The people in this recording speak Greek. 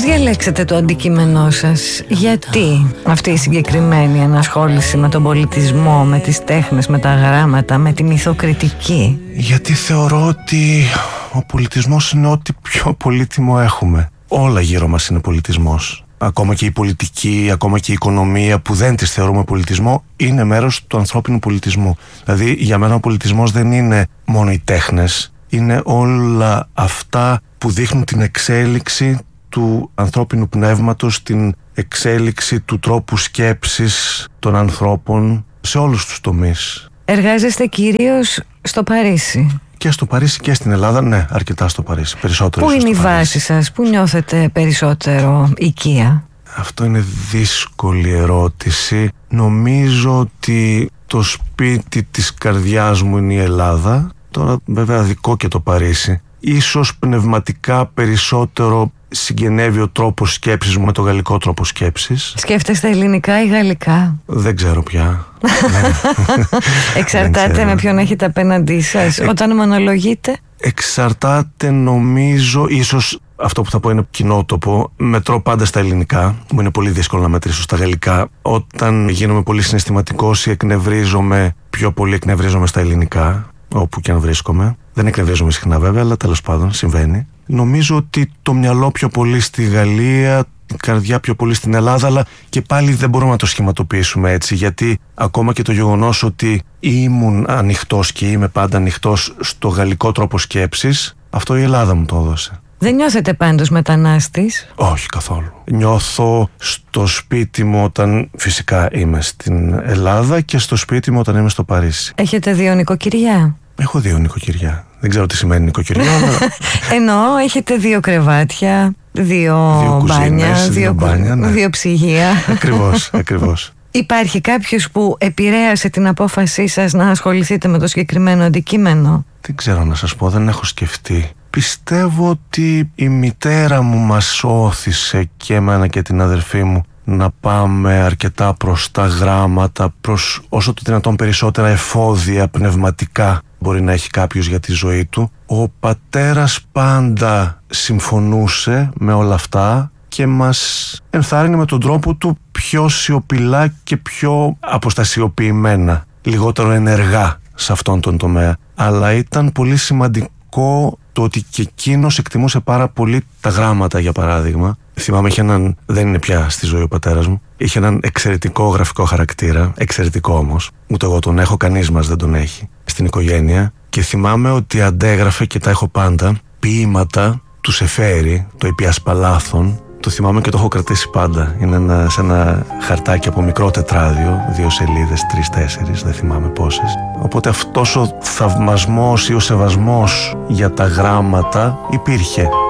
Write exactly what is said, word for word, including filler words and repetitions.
διαλέξετε το αντικείμενό σας? Γιατί αυτή η συγκεκριμένη ενασχόληση με τον πολιτισμό, με τις τέχνες, με τα γράμματα, με τη μυθοκριτική? Γιατί θεωρώ ότι ο πολιτισμός είναι ό,τι πιο πολύτιμο έχουμε. Όλα γύρω μας είναι πολιτισμός. Ακόμα και η πολιτική, ακόμα και η οικονομία που δεν τις θεωρούμε πολιτισμό, είναι μέρος του ανθρώπινου πολιτισμού. Δηλαδή για μένα ο πολιτισμός δεν είναι μόνο οι τέχνες, είναι όλα αυτά που δείχνουν την εξέλιξη του ανθρώπινου πνεύματος, την εξέλιξη του τρόπου σκέψης των ανθρώπων σε όλους τους τομείς. Εργάζεστε κυρίως στο Παρίσι? Και στο Παρίσι και στην Ελλάδα, ναι, αρκετά στο Παρίσι. Περισσότερο. Πού είναι η βάση σας, πού νιώθετε περισσότερο οικία? Αυτό είναι δύσκολη ερώτηση. Νομίζω ότι το σπίτι της καρδιάς μου είναι η Ελλάδα. Τώρα βέβαια δικό και το Παρίσι. Ίσως πνευματικά περισσότερο συγγενεύει ο τρόπος σκέψης μου με το γαλλικό τρόπο σκέψης. Σκέφτεστε ελληνικά ή γαλλικά? Δεν ξέρω πια. Εξαρτάται Δεν με ποιον έχετε απέναντί σας ε... όταν μονολογείτε? Εξαρτάται, νομίζω, ίσως αυτό που θα πω είναι κοινότοπο. Μετρώ πάντα στα ελληνικά. Μου είναι πολύ δύσκολο να μετρήσω στα γαλλικά. Όταν γίνομαι πολύ συναισθηματικός ή εκνευρίζομαι, πιο πολύ εκνευρίζομαι στα ελληνικά, όπου και αν βρίσκομαι. Δεν εκνευρίζομαι συχνά βέβαια, αλλά τέλος πάντων συμβαίνει. Νομίζω ότι το μυαλό πιο πολύ στη Γαλλία, η καρδιά πιο πολύ στην Ελλάδα, αλλά και πάλι δεν μπορούμε να το σχηματοποιήσουμε έτσι, γιατί ακόμα και το γεγονός ότι ήμουν ανοιχτός και είμαι πάντα ανοιχτός στο γαλλικό τρόπο σκέψης, αυτό η Ελλάδα μου το έδωσε. Δεν νιώθετε πάντως μετανάστης? Όχι καθόλου. Νιώθω στο σπίτι μου όταν φυσικά είμαι στην Ελλάδα και στο σπίτι μου όταν είμαι στο Παρίσι. Έχετε δύο νοικοκυριά? Έχω δύο νοικοκυριά. Δεν ξέρω τι σημαίνει νοικοκυριά, αλλά... Εννοώ, έχετε δύο κρεβάτια, δύο, δύο κουζίνες, μπάνια, δύο, δύο, μπάνια, ναι. δύο ψυγεία. Ακριβώς, ακριβώς. Υπάρχει κάποιος που επηρέασε την απόφασή σας να ασχοληθείτε με το συγκεκριμένο αντικείμενο? Δεν ξέρω να σας πω, δεν έχω σκεφτεί. Πιστεύω ότι η μητέρα μου μας όθησε και εμένα και την αδερφή μου να πάμε αρκετά προς τα γράμματα, προς όσο το δυνατόν περισσότερα εφόδια πνευματικά μπορεί να έχει κάποιος για τη ζωή του. Ο πατέρας πάντα συμφωνούσε με όλα αυτά και μας ενθάρρυνε με τον τρόπο του πιο σιωπηλά και πιο αποστασιοποιημένα, λιγότερο ενεργά σε αυτόν τον τομέα. Αλλά ήταν πολύ σημαντικό το ότι και εκείνος εκτιμούσε πάρα πολύ τα γράμματα, για παράδειγμα. Θυμάμαι, είχε έναν, δεν είναι πια στη ζωή ο πατέρας μου, είχε έναν εξαιρετικό γραφικό χαρακτήρα, εξαιρετικό όμως. Ούτε εγώ τον έχω, κανείς μας δεν τον έχει στην οικογένεια. Και θυμάμαι ότι αντέγραφε, και τα έχω πάντα, ποίηματα του Σεφέρη, το «Επί Ασπαλάθων». Το θυμάμαι και το έχω κρατήσει πάντα. Είναι ένα, σε ένα χαρτάκι από μικρό τετράδιο, δύο σελίδες, τρεις, τέσσερις, δεν θυμάμαι πόσες. Οπότε αυτός ο θαυμασμός ή ο σεβασμός για τα γράμματα υπήρχε.